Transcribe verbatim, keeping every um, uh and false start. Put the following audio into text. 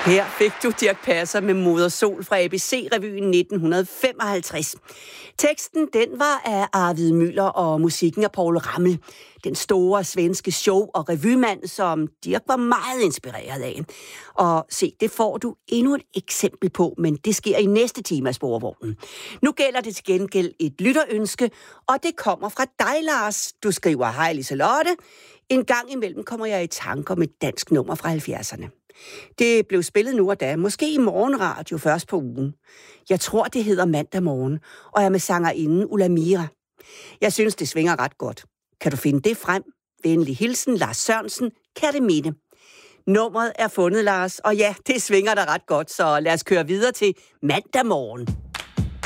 Her fik du Dirch Passer med Moder Sol fra A B C-revyen nitten femoghalvtreds. Teksten, den var af Arvid Müller og musikken af Paul Rammel, den store svenske show- og revymand, som Dirch var meget inspireret af. Og se, det får du endnu et eksempel på, men det sker i næste time af Sporvognen. Nu gælder det til gengæld et lytterønske, og det kommer fra dig, Lars. Du skriver, hej Liselotte. En gang imellem kommer jeg i tanker med et dansk nummer fra halvfjerdserne. Det blev spillet nu og da, måske i morgenradio først på ugen. Jeg tror, det hedder Mandag Morgen, og er med sangerinden Ulla Mira. Jeg synes, det svinger ret godt. Kan du finde det frem? Venlig hilsen, Lars Sørensen, Kærteminde. Nummeret er fundet, Lars, og ja, det svinger da ret godt, så lad os køre videre til Mandag Morgen.